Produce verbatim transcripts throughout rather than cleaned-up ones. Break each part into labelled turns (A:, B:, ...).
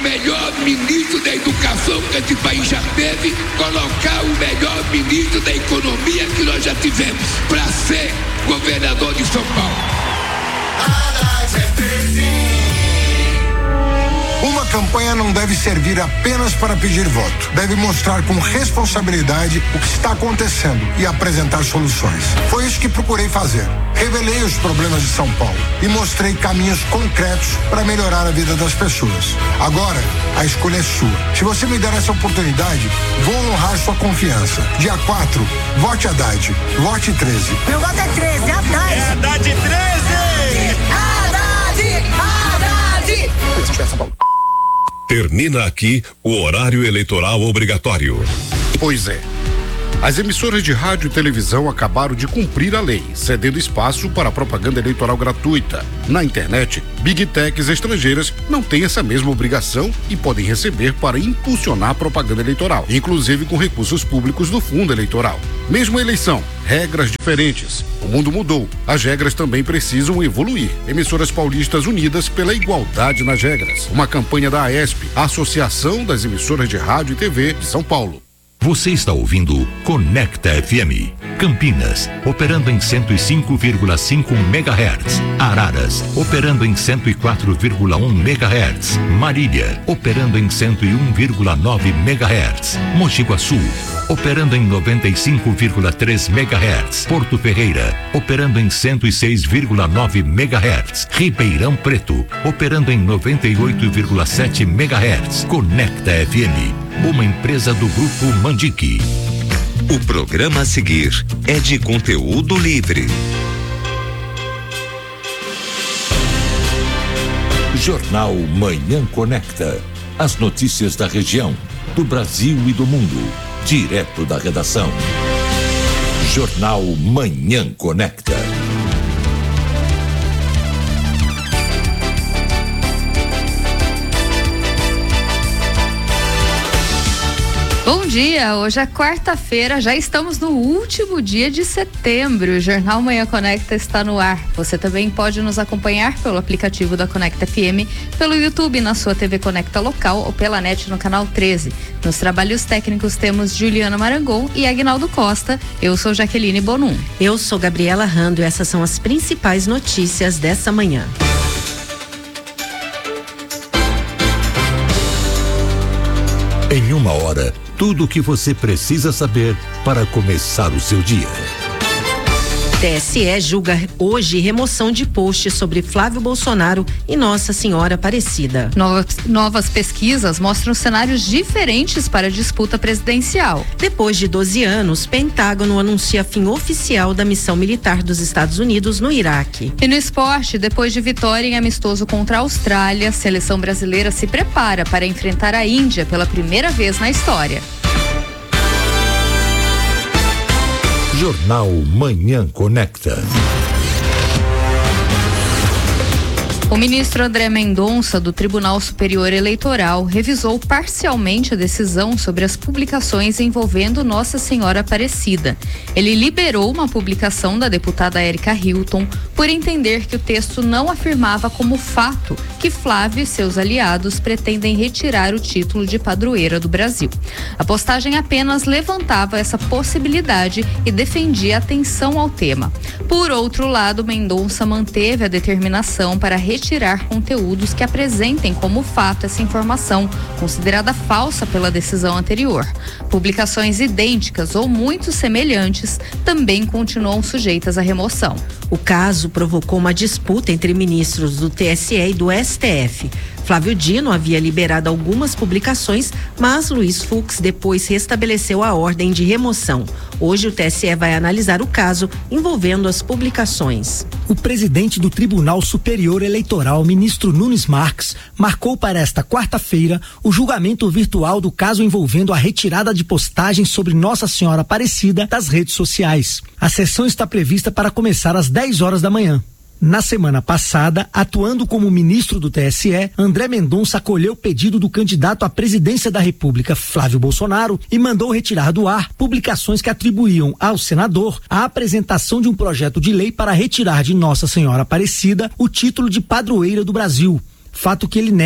A: melhor ministro da educação que esse país já teve, colocar o melhor ministro da economia que nós já tivemos para ser governador de São Paulo.
B: Uma campanha não deve servir apenas para pedir voto. Deve mostrar com responsabilidade o que está acontecendo e apresentar soluções. Foi isso que procurei fazer. Revelei os problemas de São Paulo e mostrei caminhos concretos para melhorar a vida das pessoas. Agora, a escolha é sua. Se você me der essa oportunidade, vou honrar sua confiança. Dia quatro, vote Haddad. Vote treze.
C: Meu voto é treze, Haddad.
D: É Haddad treze!
C: Haddad! Haddad!
D: São Paulo.
E: Termina aqui o horário eleitoral obrigatório.
F: Pois é. As emissoras de rádio e televisão acabaram de cumprir a lei, cedendo espaço para a propaganda eleitoral gratuita. Na internet, Big Techs estrangeiras não têm essa mesma obrigação e podem receber para impulsionar a propaganda eleitoral, inclusive com recursos públicos do fundo eleitoral. Mesma eleição, regras diferentes. O mundo mudou, as regras também precisam evoluir. Emissoras paulistas unidas pela igualdade nas regras. Uma campanha da AESP, Associação das Emissoras de Rádio e T V de São Paulo.
G: Você está ouvindo Conecta F M. Campinas, operando em cento e cinco vírgula cinco megahertz. Araras, operando em cento e quatro vírgula um megahertz. Marília, operando em cento e um vírgula nove megahertz. Mogi Guaçu, operando em noventa e cinco vírgula três megahertz. Porto Ferreira, operando em cento e seis vírgula nove megahertz. Ribeirão Preto, operando em noventa e oito vírgula sete megahertz. Conecta F M, uma empresa do Grupo Mandique.
H: O programa a seguir é de conteúdo livre.
G: Jornal Manhã Conecta. As notícias da região, do Brasil e do mundo, direto da redação. Jornal Manhã Conecta.
I: Bom dia, hoje é quarta-feira, já estamos no último dia de setembro. O Jornal Manhã Conecta está no ar. Você também pode nos acompanhar pelo aplicativo da Conecta F M, pelo YouTube na sua T V Conecta local ou pela net no canal treze. Nos trabalhos técnicos temos Juliana Marangon e Aguinaldo Costa. Eu sou Jaqueline Bonum.
J: Eu sou Gabriela Rando e essas são as principais notícias dessa manhã.
G: Em uma hora, tudo o que você precisa saber para começar o seu dia.
J: T S E julga hoje remoção de posts sobre Flávio Bolsonaro e Nossa Senhora Aparecida.
I: Novas, novas pesquisas mostram cenários diferentes para a disputa presidencial.
J: Depois de doze anos, Pentágono anuncia fim oficial da missão militar dos Estados Unidos no Iraque.
I: E no esporte, depois de vitória em amistoso contra a Austrália, a seleção brasileira se prepara para enfrentar a Índia pela primeira vez na história.
G: Jornal Manhã Conecta.
I: O ministro André Mendonça, do Tribunal Superior Eleitoral, revisou parcialmente a decisão sobre as publicações envolvendo Nossa Senhora Aparecida. Ele liberou uma publicação da deputada Érica Hilton por entender que o texto não afirmava como fato que Flávio e seus aliados pretendem retirar o título de padroeira do Brasil. A postagem apenas levantava essa possibilidade e defendia atenção ao tema. Por outro lado, Mendonça manteve a determinação para retirar conteúdos que apresentem como fato essa informação, considerada falsa pela decisão anterior. Publicações idênticas ou muito semelhantes também continuam sujeitas à remoção.
J: O caso provocou uma disputa entre ministros do T S E e do S T F. Flávio Dino havia liberado algumas publicações, mas Luiz Fux depois restabeleceu a ordem de remoção. Hoje o T S E vai analisar o caso envolvendo as publicações.
K: O presidente do Tribunal Superior Eleitoral, ministro Nunes Marques, marcou para esta quarta-feira o julgamento virtual do caso envolvendo a retirada de postagens sobre Nossa Senhora Aparecida das redes sociais. A sessão está prevista para começar às dez horas da manhã. Na semana passada, atuando como ministro do T S E, André Mendonça acolheu o pedido do candidato à presidência da República, Flávio Bolsonaro, e mandou retirar do ar publicações que atribuíam ao senador a apresentação de um projeto de lei para retirar de Nossa Senhora Aparecida o título de padroeira do Brasil. Fato que ele nega.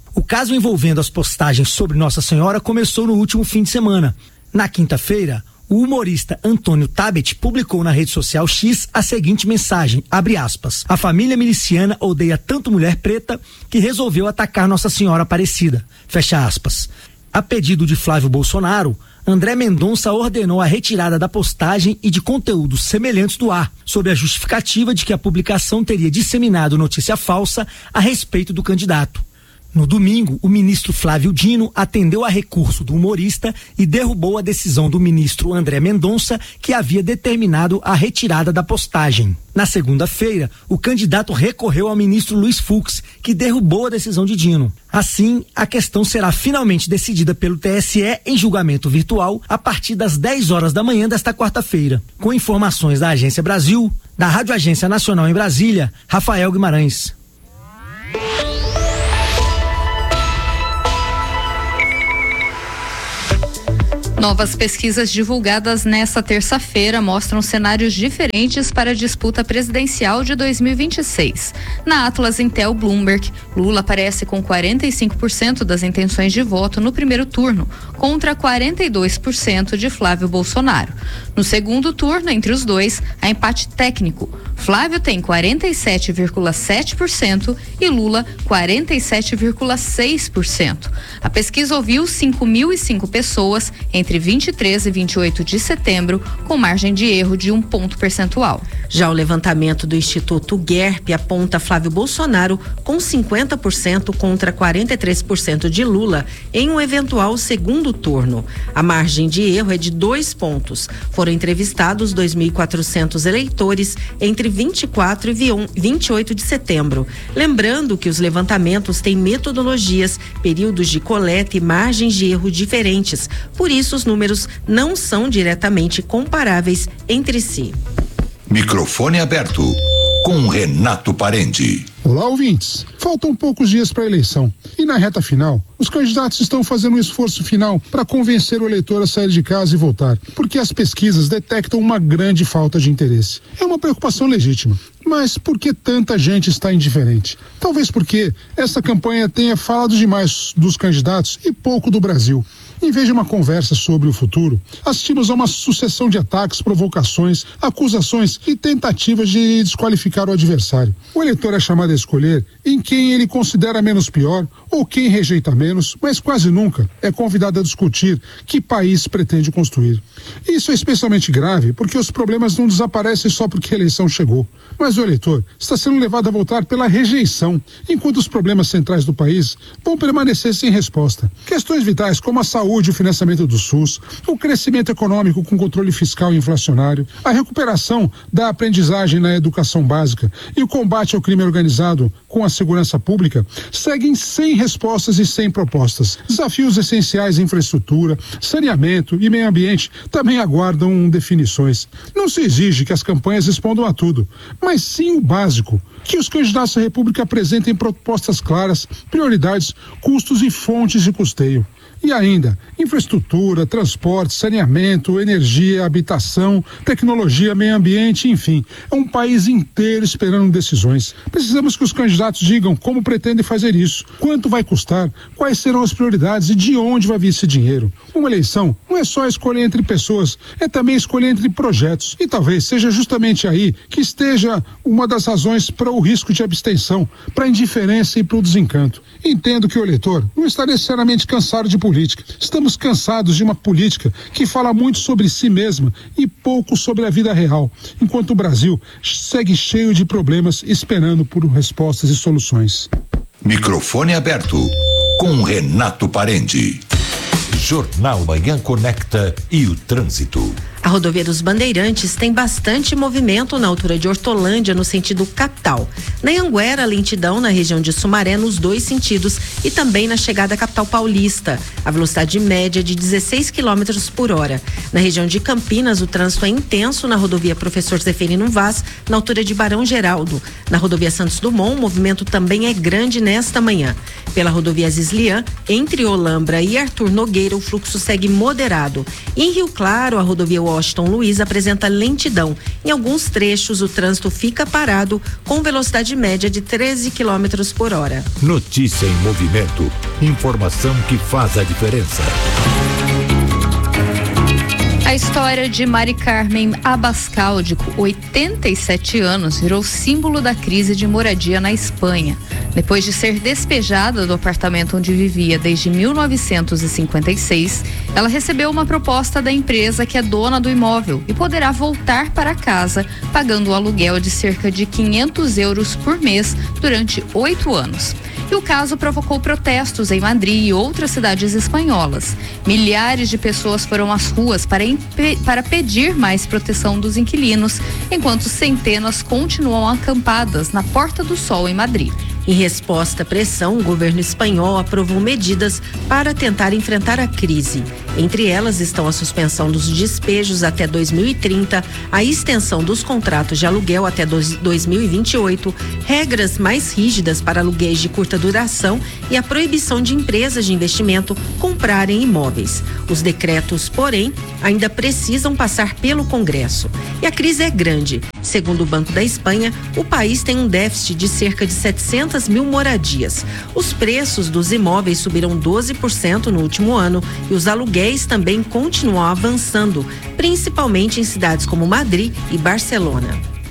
K: O caso envolvendo as postagens sobre Nossa Senhora começou no último fim de semana. Na quinta-feira, o humorista Antônio Tabet publicou na rede social X a seguinte mensagem, abre aspas, a família miliciana odeia tanto mulher preta que resolveu atacar Nossa Senhora Aparecida, fecha aspas. A pedido de Flávio Bolsonaro, André Mendonça ordenou a retirada da postagem e de conteúdos semelhantes do ar, sob a justificativa de que a publicação teria disseminado notícia falsa a respeito do candidato. No domingo, o ministro Flávio Dino atendeu a recurso do humorista e derrubou a decisão do ministro André Mendonça, que havia determinado a retirada da postagem. Na segunda-feira, o candidato recorreu ao ministro Luiz Fux, que derrubou a decisão de Dino. Assim, a questão será finalmente decidida pelo T S E em julgamento virtual a partir das dez horas da manhã desta quarta-feira. Com informações da Agência Brasil, da Rádio Agência Nacional em Brasília, Rafael Guimarães.
I: Novas pesquisas divulgadas nesta terça-feira mostram cenários diferentes para a disputa presidencial de dois mil e vinte e seis. Na Atlas Intel Bloomberg, Lula aparece com quarenta e cinco por cento das intenções de voto no primeiro turno, contra quarenta e dois por cento de Flávio Bolsonaro. No segundo turno, entre os dois, há empate técnico. Flávio tem quarenta e sete vírgula sete por cento e Lula quarenta e sete vírgula seis por cento. A pesquisa ouviu cinco mil e cinco pessoas entre vinte e três e vinte e oito de setembro, com margem de erro de um ponto percentual.
J: Já o levantamento do Instituto G E R P aponta Flávio Bolsonaro com cinquenta por cento contra quarenta e três por cento de Lula em um eventual segundo turno. A margem de erro é de dois pontos. Foram entrevistados dois mil e quatrocentos eleitores entre vinte e quatro e vinte e oito de setembro. Lembrando que os levantamentos têm metodologias, períodos de coleta e margens de erro diferentes. Por isso, os números não são diretamente comparáveis entre si.
L: Microfone aberto com Renato Parente.
M: Olá, ouvintes. Faltam poucos dias para a eleição e na reta final, os candidatos estão fazendo um esforço final para convencer o eleitor a sair de casa e votar, porque as pesquisas detectam uma grande falta de interesse. É uma preocupação legítima. Mas por que tanta gente está indiferente? Talvez porque essa campanha tenha falado demais dos candidatos e pouco do Brasil. Em vez de uma conversa sobre o futuro, assistimos a uma sucessão de ataques, provocações, acusações e tentativas de desqualificar o adversário. O eleitor é chamado a escolher em quem ele considera menos pior ou quem rejeita menos, mas quase nunca é convidado a discutir que país pretende construir. Isso é especialmente grave porque os problemas não desaparecem só porque a eleição chegou, mas o eleitor está sendo levado a votar pela rejeição, enquanto os problemas centrais do país vão permanecer sem resposta. Questões vitais como a saúde, o financiamento do SUS, o crescimento econômico com controle fiscal e inflacionário, a recuperação da aprendizagem na educação básica e o combate ao crime organizado com a segurança pública seguem sem respostas e sem propostas. Desafios essenciais em infraestrutura, saneamento e meio ambiente também aguardam definições. Não se exige que as campanhas respondam a tudo, mas sim o básico, que os candidatos à República apresentem propostas claras, prioridades, custos e fontes de custeio. E ainda, infraestrutura, transporte, saneamento, energia, habitação, tecnologia, meio ambiente, enfim, é um país inteiro esperando decisões. Precisamos que os candidatos digam como pretendem fazer isso, quanto vai custar, quais serão as prioridades e de onde vai vir esse dinheiro. Uma eleição não é só escolher entre pessoas, é também escolher entre projetos. E talvez seja justamente aí que esteja uma das razões para o risco de abstenção, para a indiferença e para o desencanto. Entendo que o eleitor não está necessariamente cansado de política. Estamos cansados de uma política que fala muito sobre si mesma e pouco sobre a vida real, enquanto o Brasil segue cheio de problemas esperando por respostas e soluções.
L: Microfone aberto com Renato Parente.
G: Jornal Manhã Conecta e o trânsito.
J: A rodovia dos Bandeirantes tem bastante movimento na altura de Hortolândia, no sentido capital. Na Anhanguera, lentidão na região de Sumaré, nos dois sentidos, e também na chegada à capital paulista. A velocidade média é de dezesseis quilômetros por hora. Na região de Campinas, o trânsito é intenso na rodovia Professor Zeferino Vaz, na altura de Barão Geraldo. Na rodovia Santos Dumont, o movimento também é grande nesta manhã. Pela rodovia Zislian, entre Olambra e Arthur Nogueira, o fluxo segue moderado. Em Rio Claro, a rodovia Washington Luiz apresenta lentidão. Em alguns trechos, o trânsito fica parado com velocidade média de treze quilômetros por hora.
G: Notícia em movimento. Informação que faz a diferença.
I: A história de Mari Carmen Abascal, de oitenta e sete anos, virou símbolo da crise de moradia na Espanha. Depois de ser despejada do apartamento onde vivia desde mil novecentos e cinquenta e seis, ela recebeu uma proposta da empresa que é dona do imóvel e poderá voltar para casa pagando o aluguel de cerca de quinhentos euros por mês durante oito anos. E o caso provocou protestos em Madrid e outras cidades espanholas. Milhares de pessoas foram às ruas para, impe- para pedir mais proteção dos inquilinos, enquanto centenas continuam acampadas na Porta do Sol em Madrid.
J: Em resposta à pressão, o governo espanhol aprovou medidas para tentar enfrentar a crise. Entre elas estão a suspensão dos despejos até dois mil e trinta, a extensão dos contratos de aluguel até dois mil e vinte e oito, regras mais rígidas para aluguéis de curta duração e a proibição de empresas de investimento comprarem imóveis. Os decretos, porém, ainda precisam passar pelo Congresso. E a crise é grande. Segundo o Banco da Espanha, o país tem um déficit de cerca de setecentas mil moradias. Os preços dos imóveis subiram doze por cento no último ano e os aluguéis também continuam avançando, principalmente em cidades como Madrid e Barcelona.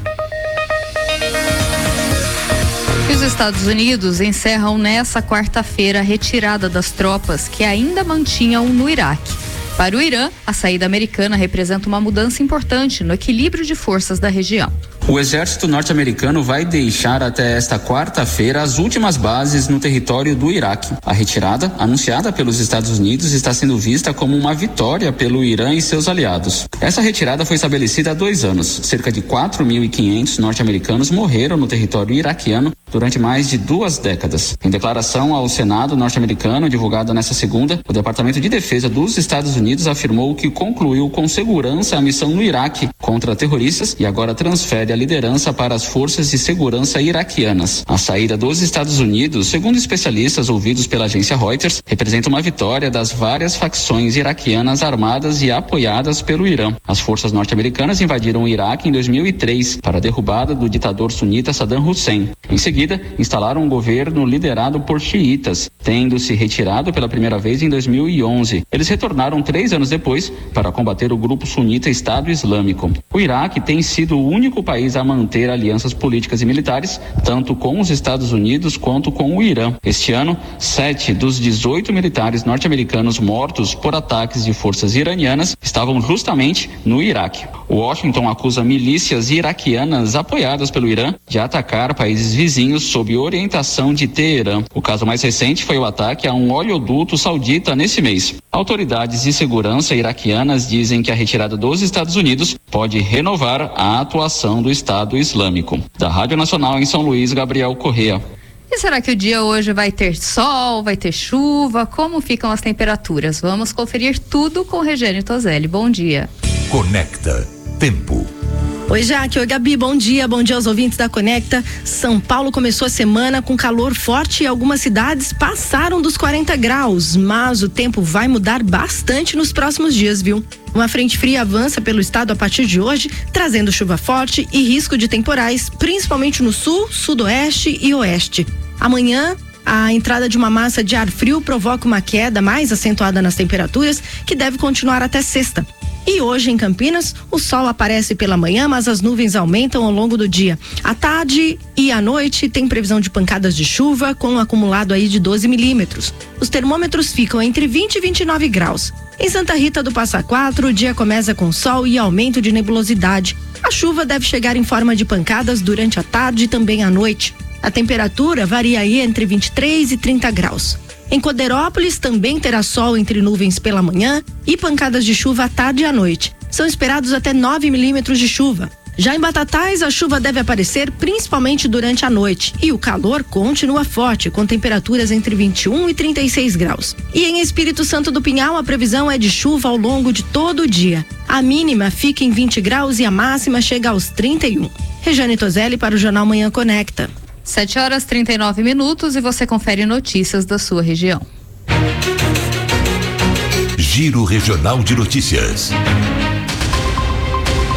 I: E os Estados Unidos encerram nessa quarta-feira a retirada das tropas que ainda mantinham no Iraque. Para o Irã, a saída americana representa uma mudança importante no equilíbrio de forças da região.
N: O exército norte-americano vai deixar até esta quarta-feira as últimas bases no território do Iraque. A retirada, anunciada pelos Estados Unidos, está sendo vista como uma vitória pelo Irã e seus aliados. Essa retirada foi estabelecida há dois anos. Cerca de quatro mil e quinhentos norte-americanos morreram no território iraquiano durante mais de duas décadas. Em declaração ao Senado norte-americano, divulgada nesta segunda, o Departamento de Defesa dos Estados Unidos afirmou que concluiu com segurança a missão no Iraque contra terroristas e agora transfere a liderança para as forças de segurança iraquianas. A saída dos Estados Unidos, segundo especialistas ouvidos pela agência Reuters, representa uma vitória das várias facções iraquianas armadas e apoiadas pelo Irã. As forças norte-americanas invadiram o Iraque em dois mil e três para a derrubada do ditador sunita Saddam Hussein. Em seguida, instalaram um governo liderado por xiitas, tendo se retirado pela primeira vez em dois mil e onze. Eles retornaram três anos depois para combater o grupo sunita Estado Islâmico. O Iraque tem sido o único país a manter alianças políticas e militares, tanto com os Estados Unidos quanto com o Irã. Este ano, sete dos dezoito militares norte-americanos mortos por ataques de forças iranianas estavam justamente no Iraque. Washington acusa milícias iraquianas apoiadas pelo Irã de atacar países vizinhos sob orientação de Teherã. O caso mais recente foi o ataque a um oleoduto saudita nesse mês. Autoridades de segurança iraquianas dizem que a retirada dos Estados Unidos pode renovar a atuação do Estado Islâmico. Da Rádio Nacional em São Luís, Gabriel Correa.
I: E será que o dia hoje vai ter sol, vai ter chuva? Como ficam as temperaturas? Vamos conferir tudo com Regiane Toselli. Bom dia.
G: Conecta Tempo.
O: Oi, Jaque. Oi, Gabi. Bom dia. Bom dia aos ouvintes da Conecta. São Paulo começou a semana com calor forte e algumas cidades passaram dos quarenta graus, mas o tempo vai mudar bastante nos próximos dias, viu? Uma frente fria avança pelo estado a partir de hoje, trazendo chuva forte e risco de temporais, principalmente no sul, sudoeste e oeste. Amanhã, a entrada de uma massa de ar frio provoca uma queda mais acentuada nas temperaturas, que deve continuar até sexta. E hoje em Campinas, o sol aparece pela manhã, mas as nuvens aumentam ao longo do dia. À tarde e à noite tem previsão de pancadas de chuva com um acumulado aí de doze milímetros. Os termômetros ficam entre vinte e vinte e nove graus. Em Santa Rita do Passa Quatro, o dia começa com sol e aumento de nebulosidade. A chuva deve chegar em forma de pancadas durante a tarde e também à noite. A temperatura varia aí entre vinte e três e trinta graus. Em Coderópolis também terá sol entre nuvens pela manhã e pancadas de chuva à tarde e à noite. São esperados até nove milímetros de chuva. Já em Batatais, a chuva deve aparecer principalmente durante a noite e o calor continua forte, com temperaturas entre vinte e um e trinta e seis graus. E em Espírito Santo do Pinhal, a previsão é de chuva ao longo de todo o dia. A mínima fica em vinte graus e a máxima chega aos trinta e um. Regiane Toselli para o Jornal Manhã Conecta.
I: sete horas e trinta e nove minutos e você confere notícias da sua região.
G: Giro Regional de Notícias.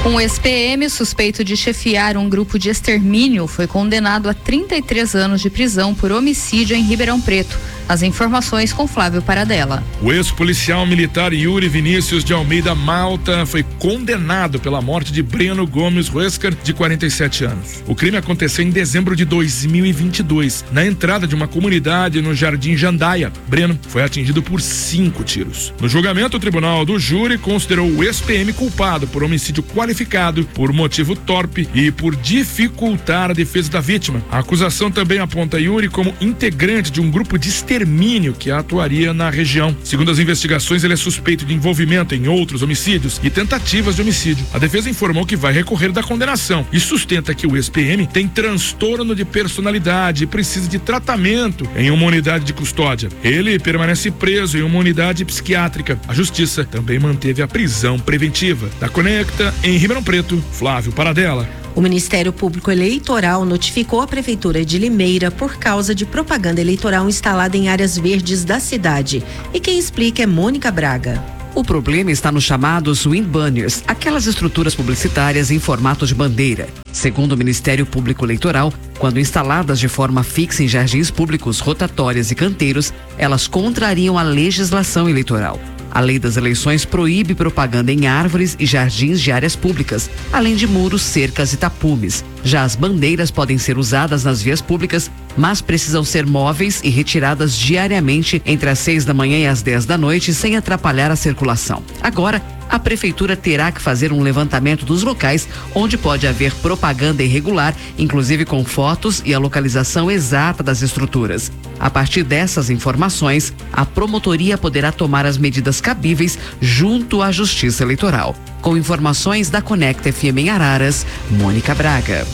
I: Um ex-P M suspeito de chefiar um grupo de extermínio foi condenado a trinta e três anos de prisão por homicídio em Ribeirão Preto. As informações com Flávio Paradella.
P: O ex-policial militar Yuri Vinícius de Almeida Malta foi condenado pela morte de Breno Gomes Huescar, de quarenta e sete anos. O crime aconteceu em dezembro de dois mil e vinte e dois, na entrada de uma comunidade no Jardim Jandaia. Breno foi atingido por cinco tiros. No julgamento, o tribunal do júri considerou o ex-P M culpado por homicídio qualificado, por motivo torpe e por dificultar a defesa da vítima. A acusação também aponta Yuri como integrante de um grupo de extermínio que atuaria na região. Segundo as investigações, ele é suspeito de envolvimento em outros homicídios e tentativas de homicídio. A defesa informou que vai recorrer da condenação e sustenta que o ex-P M tem transtorno de personalidade e precisa de tratamento em uma unidade de custódia. Ele permanece preso em uma unidade psiquiátrica. A justiça também manteve a prisão preventiva. Da Conecta, em Ribeirão Preto, Flávio Paradella.
J: O Ministério Público Eleitoral notificou a Prefeitura de Limeira por causa de propaganda eleitoral instalada em áreas verdes da cidade. E quem explica é Mônica Braga.
Q: O problema está nos chamados wind banners, aquelas estruturas publicitárias em formato de bandeira. Segundo o Ministério Público Eleitoral, quando instaladas de forma fixa em jardins públicos, rotatórias e canteiros, elas contrariam a legislação eleitoral. A lei das eleições proíbe propaganda em árvores e jardins de áreas públicas, além de muros, cercas e tapumes. Já as bandeiras podem ser usadas nas vias públicas, mas precisam ser móveis e retiradas diariamente entre as seis da manhã e as dez da noite, sem atrapalhar a circulação. Agora, a Prefeitura terá que fazer um levantamento dos locais onde pode haver propaganda irregular, inclusive com fotos e a localização exata das estruturas. A partir dessas informações, a promotoria poderá tomar as medidas cabíveis junto à Justiça Eleitoral. Com informações da Conecta F M em Araras, Mônica Braga.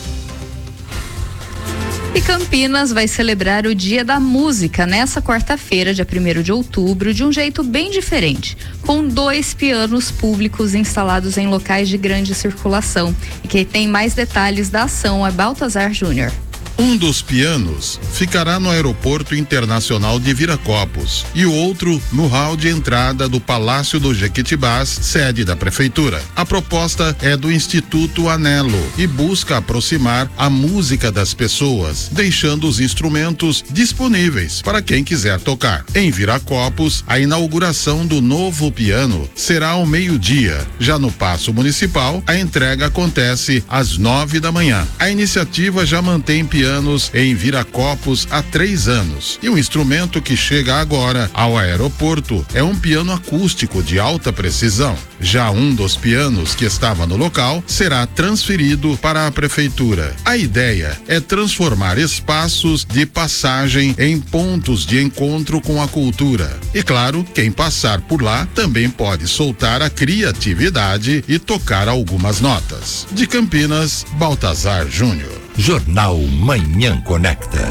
I: E Campinas vai celebrar o Dia da Música nessa quarta-feira, dia primeiro de outubro, de um jeito bem diferente, com dois pianos públicos instalados em locais de grande circulação. E quem tem mais detalhes da ação é Baltazar Júnior.
R: Um dos pianos ficará no Aeroporto Internacional de Viracopos e o outro no hall de entrada do Palácio do Jequitibás, sede da Prefeitura. A proposta é do Instituto Anelo e busca aproximar a música das pessoas, deixando os instrumentos disponíveis para quem quiser tocar. Em Viracopos, a inauguração do novo piano será ao meio-dia. Já no Paço Municipal, a entrega acontece às nove da manhã. A iniciativa já mantém pianos em Viracopos há três anos. E o instrumento que chega agora ao aeroporto é um piano acústico de alta precisão. Já um dos pianos que estava no local será transferido para a Prefeitura. A ideia é transformar espaços de passagem em pontos de encontro com a cultura. E claro, quem passar por lá também pode soltar a criatividade e tocar algumas notas. De Campinas, Baltazar Júnior.
G: Jornal Manhã Conecta.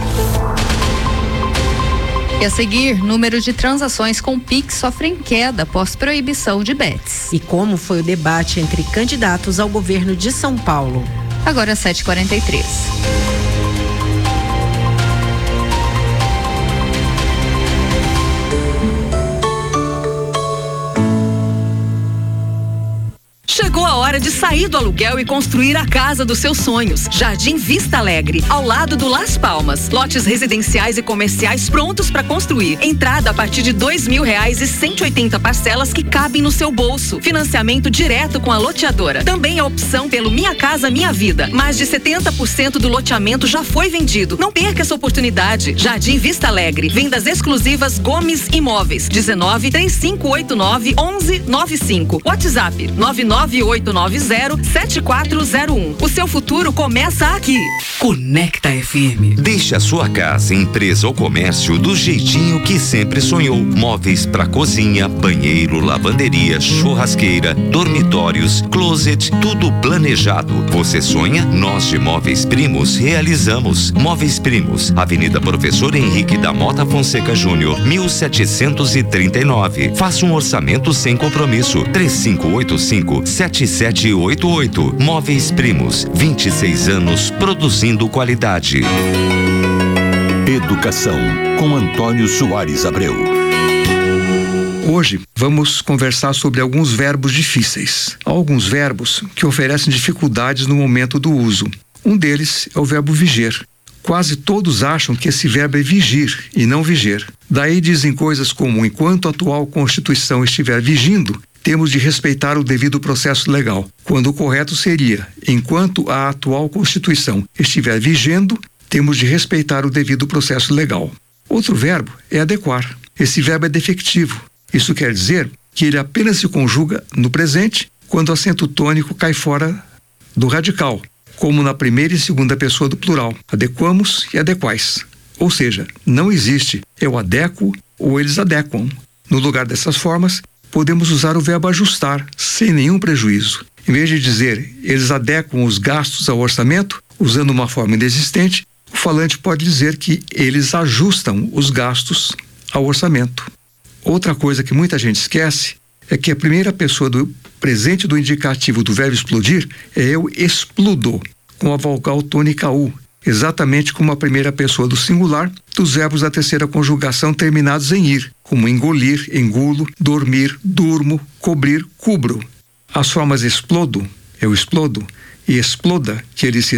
I: E a seguir, número de transações com Pix sofrem queda após proibição de bets.
J: E como foi o debate entre candidatos ao governo de São Paulo?
I: Agora sete e quarenta e três.
S: Chegou a hora de sair do aluguel e construir a casa dos seus sonhos. Jardim Vista Alegre, ao lado do Las Palmas. Lotes residenciais e comerciais prontos para construir. Entrada a partir de dois mil reais e cento e oitenta parcelas que cabem no seu bolso. Financiamento direto com a loteadora. Também a opção pelo Minha Casa Minha Vida. Mais de setenta por cento do loteamento já foi vendido. Não perca essa oportunidade. Jardim Vista Alegre. Vendas exclusivas Gomes Imóveis. dezenove, três cinco oito nove, onze nove cinco. WhatsApp nove nove oito nove zero, sete quatro zero um. O seu futuro começa aqui.
H: Conecta F M. Deixe a sua casa, empresa ou comércio do jeitinho que sempre sonhou. Móveis para cozinha, banheiro, lavanderia, churrasqueira, dormitórios, closet, tudo planejado. Você sonha? Nós de Móveis Primos realizamos. Móveis Primos, Avenida Professor Henrique da Mota Fonseca Júnior, mil setecentos e trinta e nove. Faça um orçamento sem compromisso. três cinco oito cinco, sete sete oito oito. Móveis Primos, vinte e seis anos produzindo qualidade.
L: Educação, com Antônio Soares Abreu.
T: Hoje vamos conversar sobre alguns verbos difíceis. Há alguns verbos que oferecem dificuldades no momento do uso. Um deles é o verbo viger. Quase todos acham que esse verbo é vigir e não viger. Daí dizem coisas como: enquanto a atual Constituição estiver vigindo, temos de respeitar o devido processo legal, quando o correto seria: enquanto a atual Constituição estiver vigendo, temos de respeitar o devido processo legal. Outro verbo é adequar. Esse verbo é defectivo. Isso quer dizer que ele apenas se conjuga no presente quando o acento tônico cai fora do radical, como na primeira e segunda pessoa do plural, adequamos e adequais. Ou seja, não existe eu adequo ou eles adequam. No lugar dessas formas, podemos usar o verbo ajustar, sem nenhum prejuízo. Em vez de dizer eles adequam os gastos ao orçamento, usando uma forma inexistente, o falante pode dizer que eles ajustam os gastos ao orçamento. Outra coisa que muita gente esquece é que a primeira pessoa do presente do indicativo do verbo explodir é eu explodo, com a vogal tônica U, exatamente como a primeira pessoa do singular dos verbos da terceira conjugação terminados em ir, como engolir, engulo, dormir, durmo, cobrir, cubro. As formas explodo, eu explodo, e exploda, que ele se